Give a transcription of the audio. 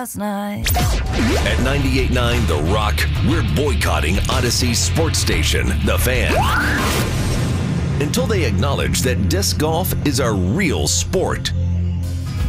last night. At 98.9 The Rock, we're boycotting Odyssey's sports station, The Fan. Until they acknowledge that disc golf is a real sport.